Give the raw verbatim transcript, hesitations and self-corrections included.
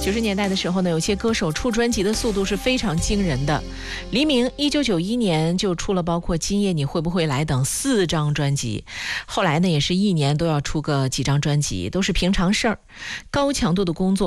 九十年代的时候呢，有些歌手出专辑的速度是非常惊人的。黎明一九九一年就出了包括《今夜你会不会来》等四张专辑，后来呢也是一年都要出个几张专辑，都是平常事儿。高强度的工作